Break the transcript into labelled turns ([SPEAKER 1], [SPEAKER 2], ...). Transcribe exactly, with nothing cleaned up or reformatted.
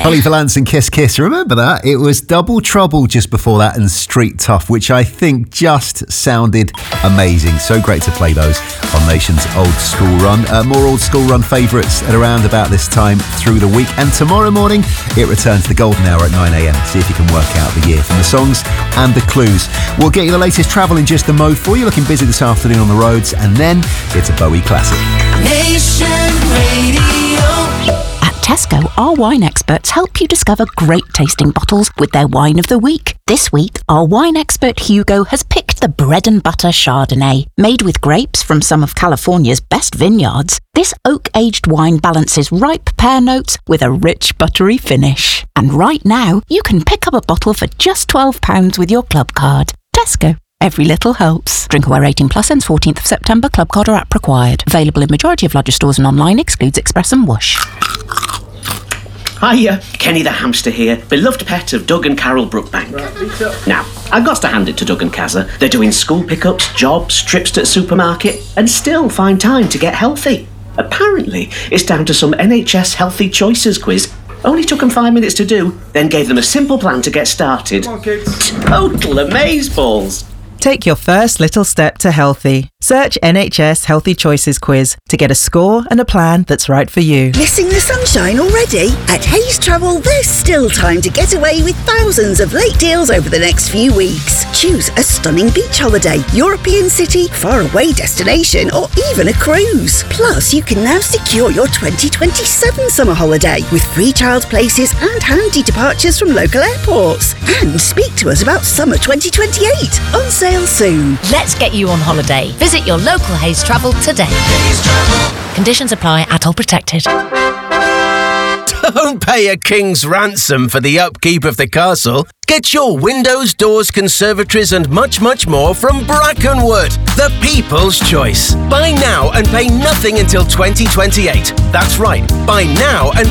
[SPEAKER 1] Holly Valance and Kiss Kiss. Remember that? It was Double Trouble just before that and Street Tough, which I think just sounded amazing. So great to play those on Nation's Old School Run. Uh, more Old School Run favourites at around about this time through the week. And tomorrow morning, it returns the golden hour at nine a.m. See if you can work out the year from the songs and the clues. We'll get you the latest travel in just a mo for you. Looking busy this afternoon on the roads. And then it's a Bowie classic.
[SPEAKER 2] Nation Radio.
[SPEAKER 3] At Tesco, our wine experts help you discover great tasting bottles with their wine of the week. This week, our wine expert Hugo has picked the Bread and Butter Chardonnay. Made with grapes from some of California's best vineyards, this oak-aged wine balances ripe pear notes with a rich buttery finish. And right now, you can pick up a bottle for just twelve pounds with your club card. Tesco. Every little helps. Drink aware eighteen plus ends fourteenth of September. Club card or app required. Available in majority of larger stores and online. Excludes Express and Whoosh.
[SPEAKER 4] Hiya, Kenny the hamster here, beloved pet of Doug and Carol Brookbank. Right, now, I've got to hand it to Doug and Kazza. They're doing school pickups, jobs, trips to the supermarket, and still find time to get healthy. Apparently, it's down to some N H S Healthy Choices quiz. Only took them five minutes to do, then gave them a simple plan to get started. Come on, kids. Total amazeballs.
[SPEAKER 5] Take your first little step to healthy. Search N H S Healthy Choices Quiz to get a score and a plan that's right for you.
[SPEAKER 6] Missing the sunshine already? At Hayes Travel, there's still time to get away with thousands of late deals over the next few weeks. Choose a stunning beach holiday, European city, faraway destination, or even a cruise. Plus, you can now secure your twenty twenty-seven summer holiday with free child places and handy departures from local airports. And speak to us about summer twenty twenty-eight. On sale soon.
[SPEAKER 7] Let's get you on holiday. Visit your local Hayes Travel today. Hayes Travel. Conditions apply. Atoll protected.
[SPEAKER 8] Don't pay a king's ransom for the upkeep of the castle. Get your windows, doors, conservatories and much, much more from Brackenwood, the people's choice. Buy now and pay nothing until twenty twenty-eight. That's right, buy now and